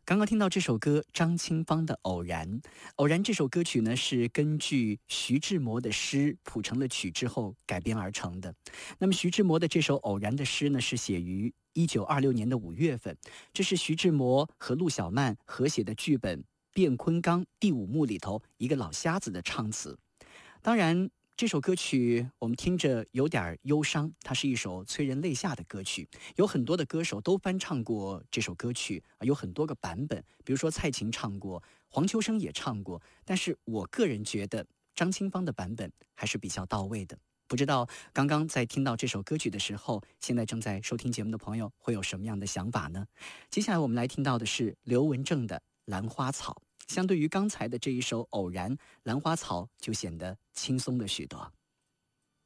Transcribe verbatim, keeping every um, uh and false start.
刚刚听到这首歌张清芳的《偶然》，《偶然》这首歌曲呢是根据徐志摩的诗谱成了曲之后改编而成的。那么徐志摩的这首《偶然》的诗呢是写于一九二六年的五月份，这是徐志摩和陆小曼合写的剧本《卞昆冈第五幕》里头一个老瞎子的唱词。当然这首歌曲我们听着有点忧伤，它是一首催人泪下的歌曲，有很多的歌手都翻唱过这首歌曲，有很多个版本，比如说蔡琴唱过，黄秋生也唱过，但是我个人觉得张清芳的版本还是比较到位的。不知道刚刚在听到这首歌曲的时候，现在正在收听节目的朋友会有什么样的想法呢？接下来我们来听到的是刘文正的《兰花草》，相对于刚才的这一首《偶然》，《兰花草》就显得轻松了许多。